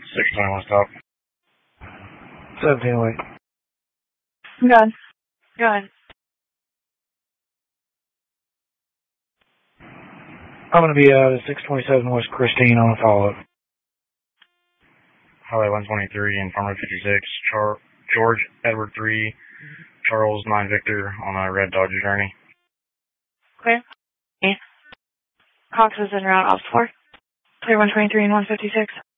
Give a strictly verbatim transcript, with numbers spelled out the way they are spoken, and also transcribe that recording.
six twenty-one stop. seventeen oh eight. Go ahead. Go ahead. I'm going to be out at six twenty-seven West Christine on a follow-up. Highway one twenty-three, Informer fifty-six, Char George Edward three, Charles nine Victor on a red Dodge Journey. Clear. Okay. Cox is en route, ops four. Clear one twenty-three and one fifty-six.